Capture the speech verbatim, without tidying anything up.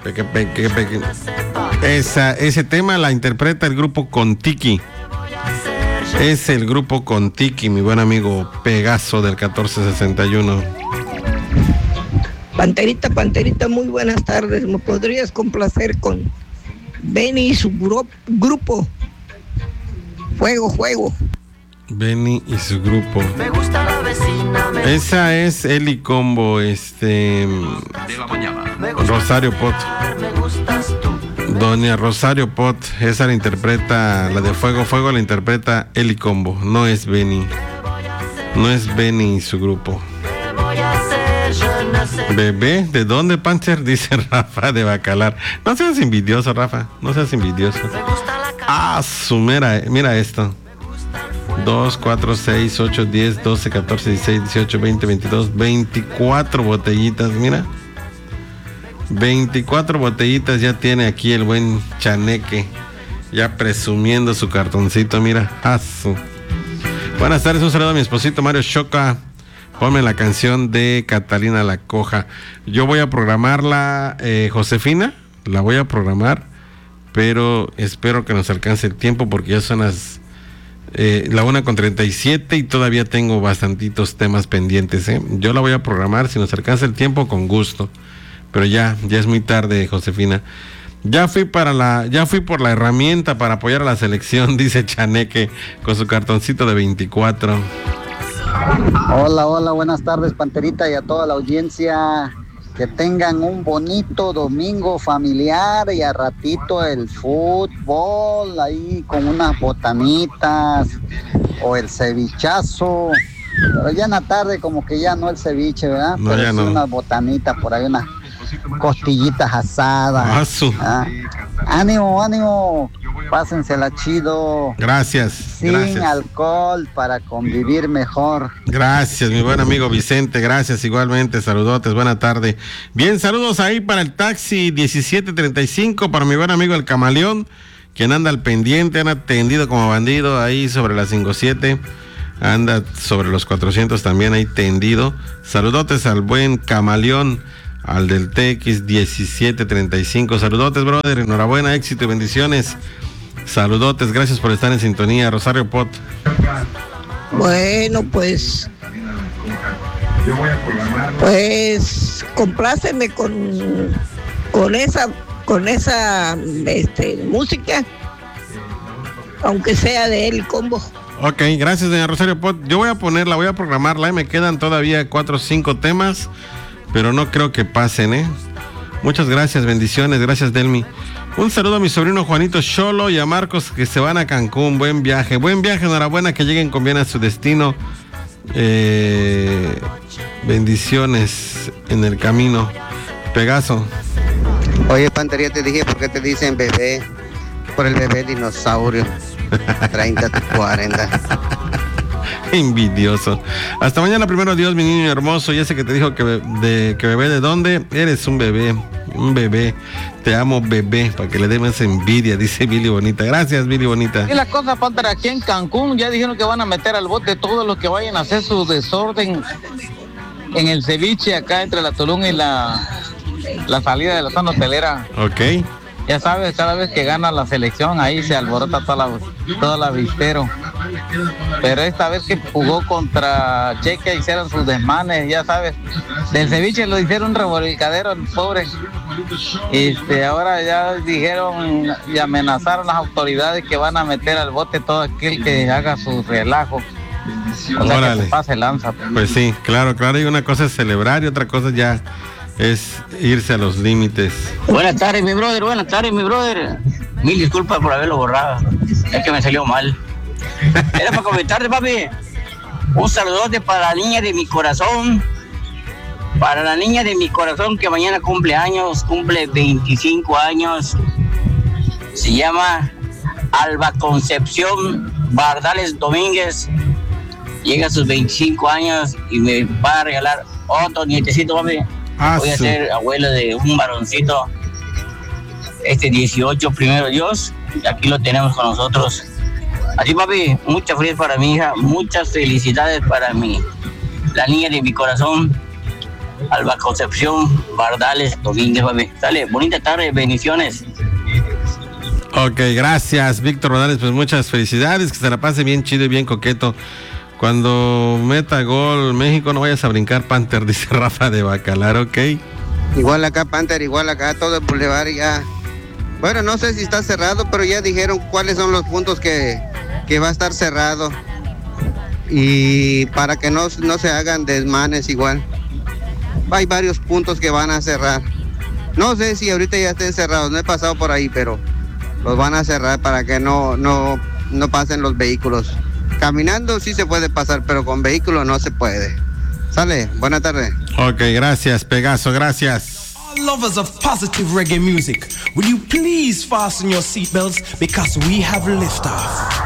Peque, peque, peque. Esa, ese tema la interpreta el grupo Contiki. Es el grupo Contiki, mi buen amigo Pegaso del catorce sesenta y uno. Panterita, Panterita, muy buenas tardes. ¿Me podrías complacer con Benny y su gru- grupo? Fuego, fuego. Benny y su grupo. Me gusta la vecina. Me Esa es Eli Combo, este. De la mañana. Rosario Pot. Me gustas tú. Doña Rosario Pot, esa la interpreta, la de Fuego, Fuego la interpreta Eli Combo, no es Benny. No es Benny y su grupo. Bebé, ¿de dónde, Pancher? Dice Rafa de Bacalar. No seas envidioso, Rafa, no seas envidioso. Ah, su mera, mira esto. dos, cuatro, seis, ocho, diez, doce, catorce, dieciséis, dieciocho, veinte, veintidós, veinticuatro botellitas, mira. veinticuatro botellitas ya tiene aquí el buen Chaneque, ya presumiendo su cartoncito, mira. Asu. Buenas tardes, un saludo a mi esposito Mario Choca. Ponme la canción de Catalina La Coja. Yo voy a programarla, eh, Josefina, la voy a programar, pero espero que nos alcance el tiempo porque ya son las eh, la una con treinta y siete y todavía tengo bastantitos temas pendientes, ¿eh? Yo la voy a programar, si nos alcanza el tiempo, con gusto. Pero ya, ya es muy tarde, Josefina. Ya fui para la, ya fui por la herramienta para apoyar a la selección, dice Chaneque, con su cartoncito de veinticuatro. Hola, hola, buenas tardes, Panterita, y a toda la audiencia. Que tengan un bonito domingo familiar y a ratito el fútbol ahí con unas botanitas o el cevichazo. Pero ya en la tarde como que ya no el ceviche, ¿verdad? No, pero ya sí no. unas botanitas por ahí, unas costillitas asadas. Asu. ¿Ah? Ánimo, ánimo, pásensela chido. Gracias. Sin gracias. alcohol para convivir mejor. Gracias, mi buen amigo Vicente, gracias igualmente, saludotes, buena tarde. Bien, saludos ahí para el taxi diecisiete treinta y cinco, para mi buen amigo el Camaleón, quien anda al pendiente, anda tendido como bandido ahí sobre la cincuenta y siete, anda sobre los cuatrocientos también ahí tendido. Saludotes al buen Camaleón, al del T X diecisiete treinta y cinco, saludotes, brother, enhorabuena, éxito y bendiciones. Saludotes, gracias por estar en sintonía, Rosario Pot. Bueno, pues, pues, compláceme con, con esa, con esa, este, música, aunque sea de El Combo. Ok, gracias, doña Rosario Pot. Yo voy a ponerla, voy a programarla, ¿eh? Me quedan todavía cuatro o cinco temas, pero no creo que pasen, ¿eh? Muchas gracias, bendiciones, gracias, Delmi. Un saludo a mi sobrino Juanito Cholo y a Marcos que se van a Cancún. Buen viaje, buen viaje, enhorabuena, que lleguen con bien a su destino. Eh, bendiciones en el camino. Pegaso. Oye, Pantería, te dije por qué te dicen bebé. Por el bebé dinosaurio. treinta, cuarenta. Envidioso. Hasta mañana, primero Dios, mi niño hermoso. Ya sé que te dijo que, de, que bebé de dónde. Eres un bebé, un bebé. Te amo, bebé, para que le demos envidia, dice Billy Bonita. Gracias, Billy Bonita. Y la cosa, Pantera, aquí en Cancún ya dijeron que van a meter al bote todos los que vayan a hacer su desorden en el ceviche acá entre la Tulum y la, la salida de la zona hotelera. Ok. Ya sabes, cada vez que gana la selección, ahí se alborota toda la, toda la vistero. Pero esta vez que jugó contra Chequia, hicieron sus desmanes, ya sabes. Del ceviche lo hicieron un revolcadero, el pobre. Este, ahora ya dijeron y amenazaron las autoridades que van a meter al bote todo aquel que haga su relajo. O sea, Órale. que se pase lanza. Pues sí, claro, claro. Y una cosa es celebrar y otra cosa ya es irse a los límites. Buenas tardes, mi brother, buenas tardes, mi brother. Mil disculpas por haberlo borrado. Es que me salió mal. Era para comentarte, papi. Un saludote para la niña de mi corazón. Para la niña de mi corazón que mañana cumple años, cumple veinticinco años. Se llama Alba Concepción Bardales Domínguez. Llega a sus veinticinco años y me va a regalar otro nietecito, papi. Ah, Voy a sí. ser abuelo de un varoncito. Este dieciocho, primero Dios. Y aquí lo tenemos con nosotros. Así, papi, muchas felicidades para mi hija. Muchas felicidades para mí. La niña de mi corazón. Alba Concepción, Bardales, Domínguez, papi. Sale, bonita tarde, bendiciones. Ok, gracias, Víctor Rodales. Pues muchas felicidades, que se la pase bien chido y bien coqueto. Cuando meta gol México, no vayas a brincar, Panther, dice Rafa de Bacalar, ok. Igual acá, Panther, igual acá, todo el bulevar ya. Bueno, no sé si está cerrado, pero ya dijeron cuáles son los puntos que, que va a estar cerrado. Y para que no, no se hagan desmanes igual. Hay varios puntos que van a cerrar. No sé si ahorita ya estén cerrados, no he pasado por ahí, pero los van a cerrar para que no, no, no pasen los vehículos. Caminando sí se puede pasar, pero con vehículo no se puede. Sale, buena tarde. Ok, gracias, Pegaso, gracias. All lovers of positive reggae music, will you please fasten your seatbelts because we have liftoff.